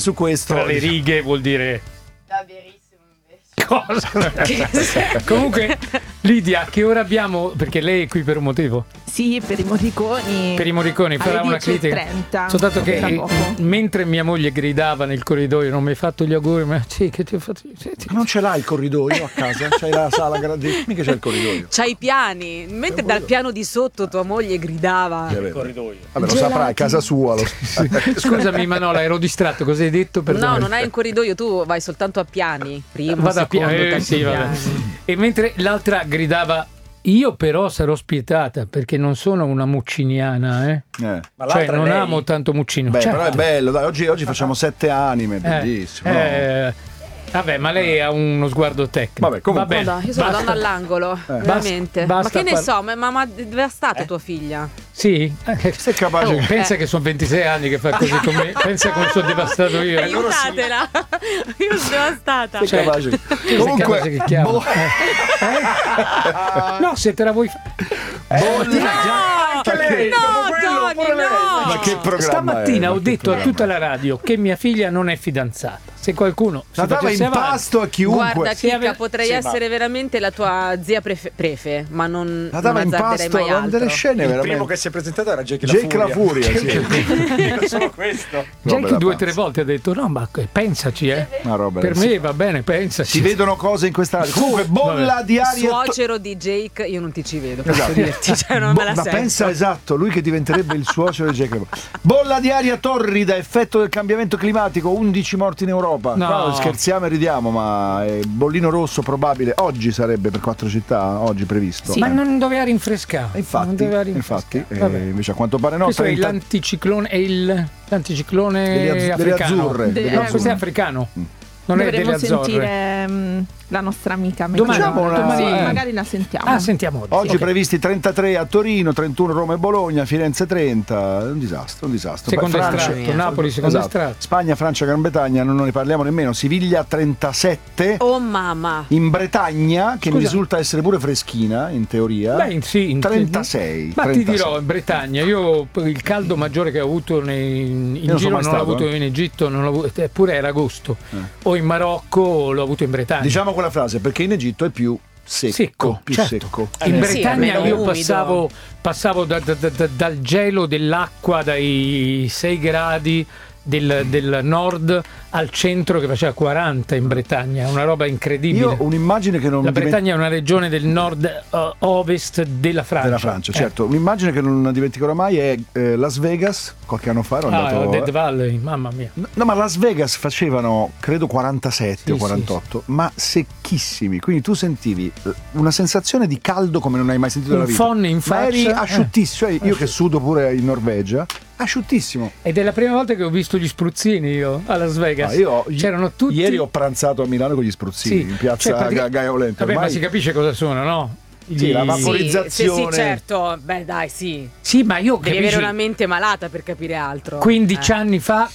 su questo. Tra le righe vuol dire Verissimo invece. cosa? Comunque, Lidia, a che ora abbiamo? Perché lei è qui per un motivo. Sì, per i Morriconi. Per i Morriconi farà una critica. 10:30. Soltanto che Tra poco. mentre mia moglie gridava nel corridoio, non mi hai fatto gli auguri, ma sì, che ti ho fatto? Non ce l'hai il corridoio a casa? C'hai la sala grande? Mica c'è il corridoio. C'hai i piani, mentre dal piano di sotto tua moglie gridava. Vabbè, Corridoio. lo saprai, casa sua. Scusami Manola, ero distratto, cosa hai detto? No, non hai un corridoio, tu vai soltanto a piani. Primo, Vado a secondo, terzo sì, vabbè. piani. E mentre l'altra gridava, io però sarò spietata perché non sono una mucciniana, Ma cioè non amo tanto Muccino. Beh, Certo. però è bello, dai, oggi facciamo 7 anime, bellissimo. Vabbè, ma lei ha uno sguardo tecnico. Vabbè, comunque. Va bene. Madonna, io sono una Basta. donna all'angolo, veramente. basta ma che ne so, ma dove è stata tua figlia? Sì? Sei capace? Pensa che sono 26 anni che fa così con me. Pensa come sono devastato io. Aiutatela! Io sono devastata. Sei capace? Sei Comunque, capace che chiamo? No, se te la vuoi No, Tony, no! Ma che programma Stamattina è? ho detto a tutta la radio che mia figlia non è fidanzata. Se qualcuno si La dava facesse in avanti, pasto a chiunque. Guarda, Sì, Chicca, potrei essere veramente la tua zia prefe, ma non La dava in azzarderei pasto, mai altro. delle scene Il veramente. primo che si è presentato era Jake Jake La Furia, sì. Solo questo. Jake Roba da 2 o 3 pazzi. volte ha detto no, ma pensaci, Una roba per da- me va bene, pensaci. Si vedono cose in questa radio. Comunque, bolla di aria. Suocero di Jake, io non ti ci vedo, posso Esatto. dirti, cioè non me la Ma sento. pensa, esatto, lui che diventerebbe il suocero di Jake. Bolla di aria torrida, effetto del cambiamento climatico, 11 morti in Europa. No. Qua scherziamo e ridiamo, ma è bollino rosso probabile. Oggi sarebbe per 4 città, oggi previsto. Ma non doveva rinfrescare. Non Infatti, doveva rinfrescare. Vabbè. invece a quanto pare no. Questo è 30 l'anticiclone, è l'anticiclone delle africano. azzurre. Delle No, azzurre. questo è africano. Non è Dovremmo delle Azzorre. sentire la nostra amica Domani- meteorologa. domani- Sì, eh. magari la sentiamo. Ah, sentiamo oggi. Oggi Ok. previsti 33 a Torino, 31 Roma e Bologna, Firenze 30, un disastro. Secondo Francia- estratto, Napoli secondo Esatto. estratto. Spagna, Francia, Gran Bretagna, non ne parliamo nemmeno. Siviglia 37. Oh mamma. In Bretagna, che mi Scusa. risulta essere pure freschina in teoria, Beh, sì, 36. Ma 36. ti dirò, in Bretagna, io il caldo maggiore che ho avuto in non sono giro mai non l'ho stato, avuto in Egitto, non l'ho avuto, eppure era agosto. O in Marocco l'ho avuto in Bretagna. Diciamo quella frase, perché in Egitto è più secco, più certo. secco. In sì, Bretagna è meno io umido. passavo dal gelo dell'acqua, dai 6 gradi del nord al centro che faceva 40 in Bretagna, è una roba incredibile. Io ho un'immagine che non La dimentico. Bretagna è una regione del nord-ovest della Francia. Della Francia, certo. Un'immagine che non dimenticherò mai è Las Vegas, qualche anno fa ero andato. Dead Valley, mamma mia. No, ma a Las Vegas facevano credo 47 Sì, o 48, ma secchissimi. Quindi tu sentivi una sensazione di caldo come non hai mai sentito nella Un vita. phon in ma eri faccia, asciuttissimo. Cioè, io che sudo pure in Norvegia, asciuttissimo. Ed è la prima volta che ho visto gli spruzzini io a Las Vegas. C'erano tutti. Ieri ho pranzato a Milano con gli spruzzini in piazza pratica- Gaia Olente. Vabbè, ma Ormai- si capisce cosa sono, no? Sì, la Gli- vaporizzazione. Sì, certo. Beh, dai, sì. Sì, ma io Devi capisci, avere una mente malata per capire altro. 15 anni fa,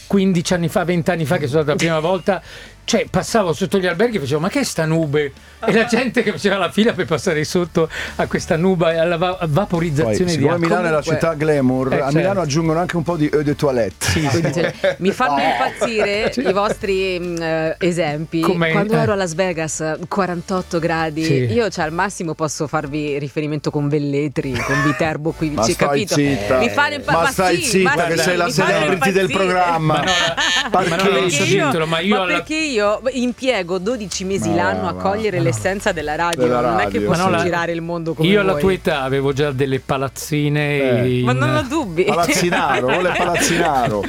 20 anni fa che sono stata la prima volta, cioè passavo sotto gli alberghi e facevo ma che è sta nube? E la gente che faceva la fila per passare sotto a questa nuba e alla Poi, vaporizzazione di siccome acqua. Milano è la Comunque- città glamour, a certo. Milano aggiungono anche un po' di eau de toilette. Cioè, mi fanno impazzire i vostri esempi. Come- Quando ero a Las Vegas, 48 gradi, Sì. io cioè, al massimo posso farvi riferimento con Velletri, con Viterbo qui Ma vicino, stai capito? zitta. Mi fanno Ma stai zitta, che sei la celebrity del programma. Ma non Perché so dirtelo, ma io alla- perché io impiego 12 mesi Ma l'anno a va, cogliere l'essenza della radio. Della non è che radio. posso Ma no, girare il mondo come io alla voi. tua età avevo già delle palazzine Ma non ho dubbi. Palazzinaro, vuole Palazzinaro.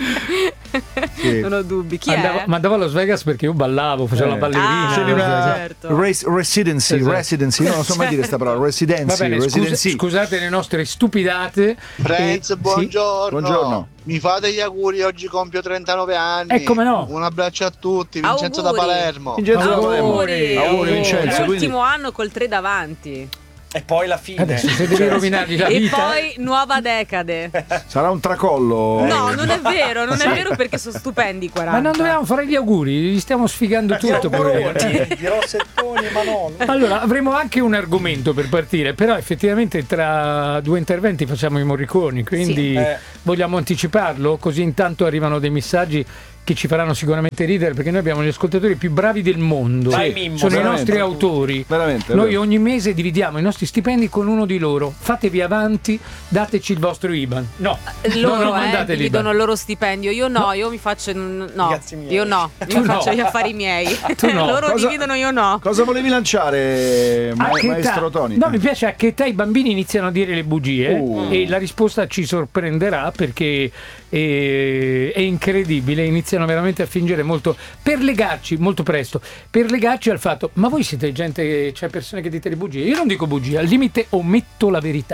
Sì. Non ho dubbi. Chi è? Ma andavo a Las Vegas perché io ballavo, facevo la ballerina. Ah, C'è una certo. residency, Esatto. residency, io non so mai dire questa parola, Va residency, bene, residency. scusate le nostre stupidate. Friends, Sì. buongiorno. Buongiorno. Mi fate gli auguri, oggi compio 39 anni. Come no? Un abbraccio a tutti, Vincenzo da Auguri. Palermo. Vincenzo da Palermo. Auguri, Auguri, Vincenzo, quindi- L'ultimo anno col 3 davanti. E poi la fine. Adesso se devi rovinargli la E vita. poi nuova decade. Sarà un tracollo. No, non è vero, non è vero perché sono stupendi i 40. Ma non dovevamo fare gli auguri, gli stiamo sfigando tutto. pure. Di Rossettoni, ma no. Allora, avremo anche un argomento per partire, però effettivamente tra due interventi facciamo i Morriconi, quindi Sì. vogliamo anticiparlo? Così intanto arrivano dei messaggi che ci faranno sicuramente ridere, perché noi abbiamo gli ascoltatori più bravi del mondo. Vai, Mimmo, sono i veramente. nostri autori. Veramente, Noi vero. ogni mese dividiamo i nostri stipendi con uno di loro. Fatevi avanti, dateci il vostro IBAN. No, Loro non mandate dividono l'IBAN. il loro stipendio. Io no, io mi faccio. No, Cazzi miei. io no, Tu io no. faccio gli affari miei. Tu no. Loro Cosa- dividono, io no. Cosa volevi lanciare, A che maestro età? Tony? No, mi piace a che età i bambini iniziano a dire le bugie e la risposta ci sorprenderà, perché è incredibile, iniziano veramente a fingere molto, per legarci molto presto, per legarci al fatto: ma voi siete gente, c'è persone che dite le bugie? Io non dico bugie, al limite ometto la verità.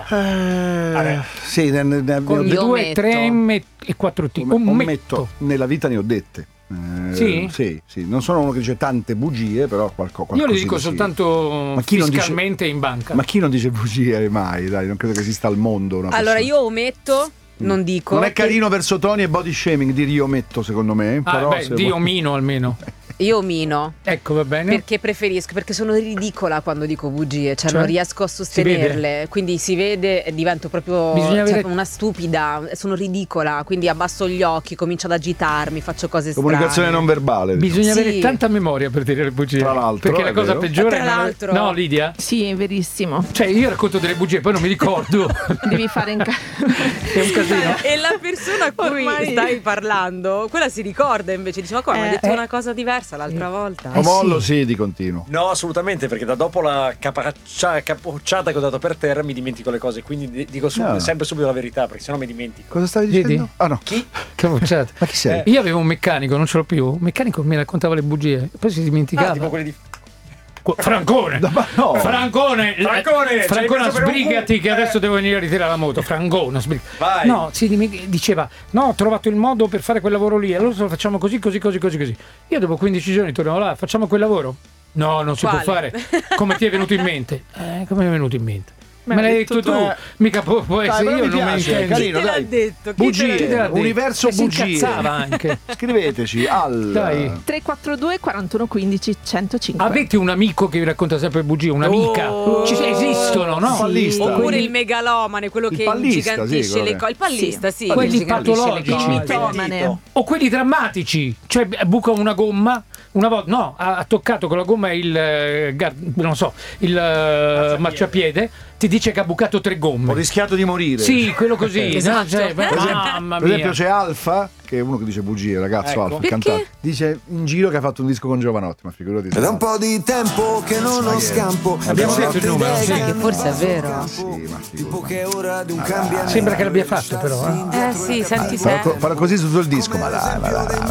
Sì, ne Con ho Io 2, ometto. 3 M e 4 T. Ometto. nella vita ne ho dette. Sì? Sì, non sono uno che dice tante bugie, però qualcosa. Io le dico soltanto Ma chi non dice- fiscalmente in banca. Ma chi non dice bugie mai? Dai, non credo che esista al mondo una Allora, persona. io ometto, non dico. Non è carino verso Tony e body shaming dire io metto, secondo me. Però se Dio vuoi- mino almeno. Io omino. Ecco, va bene. Perché preferisco, perché sono ridicola quando dico bugie, cioè Cioè? non riesco a sostenerle, quindi si vede e divento proprio Bisogna avere- una stupida, sono ridicola, quindi abbasso gli occhi, comincio ad agitarmi, faccio cose Comunicazione strane. non verbale. Bisogna Sì. avere tanta memoria per dire le bugie. Tra l'altro, perché la è cosa vero. peggiore Tra è non- l'altro. No, Lidia? Sì, è verissimo. Cioè, io racconto delle bugie, poi non mi ricordo. Devi fare in È un casino. E la persona a cui Ormai- stai parlando, quella si ricorda invece, diceva come, mi hai detto Eh. una cosa diversa l'altra volta. O mollo sì, di continuo. No, assolutamente, perché da dopo la capocciata che ho dato per terra mi dimentico le cose, quindi dico No. sempre subito la verità, perché sennò mi dimentico. Cosa stavi Vedi? dicendo? Ah no. Chi? Che bocciate. Ma chi sei? Io avevo un meccanico, non ce l'ho più. Un meccanico mi raccontava le bugie, poi si dimenticava. Tipo quelli di... Francone! Ma no. Francone! Francone, ci hai preso per un sbrigati cu- che adesso devo venire a ritirare la moto. Francone, sbrigati. Vai. No, diceva: no, ho trovato il modo per fare quel lavoro lì. Allora lo facciamo così. Io dopo 15 giorni torno là, facciamo quel lavoro? No, non si Quale? può fare. Come ti è venuto in mente? Come mi è venuto in mente? Me Me l'hai l'hai detto tu, mica può Dai, essere però io, mi non me ne piace, intendo. carino, Chi te l'ha dai. detto? Chi Bugie. te l'ha detto? Universo E si bugie. incazzava anche. Scriveteci al Dai. 342 41 15 105. Avete un amico che vi racconta sempre bugie, un'amica? Oh. Esistono, no? Il pallista. Oppure il megalomane, quello Il che pallista, ingigantisce sì, le quello cose. Il pallista, sì. Quelli che ingigantisce le patologici. cose. mitomane. O quelli drammatici, cioè buca una gomma, una volta no, ha toccato con la gomma il marciapiede, ti dice che ha bucato 3 Ho gomme. rischiato di morire. Sì, quello così. Esatto. Cioè, Per esempio, mamma per esempio mia. c'è Alfa, che è uno che dice bugie, ragazzo. Ecco. Alfa, il Perché? cantante. Dice in giro che ha fatto un disco con Giovanotti, ma figurati. Ed è un po' di tempo che non ho scampo. Abbiamo detto il numero, sì. Che forse è vero. Sì, ma Tipo che è ora di un cambiamento. Sembra che l'abbia fatto però. Sì, senti te. farà così su tutto il disco, ma dai.